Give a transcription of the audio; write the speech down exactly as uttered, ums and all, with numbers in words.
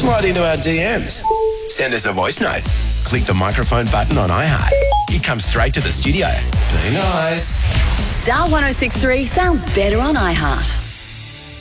right into our D Ms. Send us a voice note. Click the microphone button on iHeart. You come straight to the studio. Be nice. Star one oh six three sounds better on iHeart.